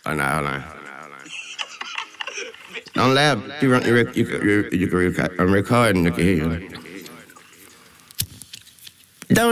Oh, no, hold on. Don't laugh. You can record. I'm recording. You can hear you.